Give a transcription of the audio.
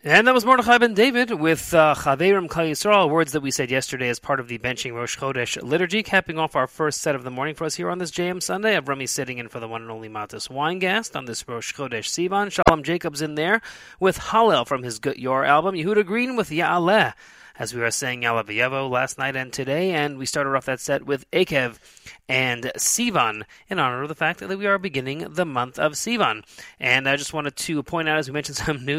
And that was Mordechai ben David with Chaverim Kal Yisrael, words that we said yesterday as part of the Benching Rosh Chodesh liturgy, capping off our first set of the morning for us here on this JM Sunday. Avrami sitting in for the one and only Matis Weingast on this Rosh Chodesh Sivan. Shalom Jacobs in there with Hallel from his Gut Yor album. Yehuda Green with Ya'aleh, as we were saying Ya'aleh V'Yevo last night and today. And we started off that set with Akev and Sivan in honor of the fact that we are beginning the month of Sivan. And I just wanted to point out, as we mentioned, some news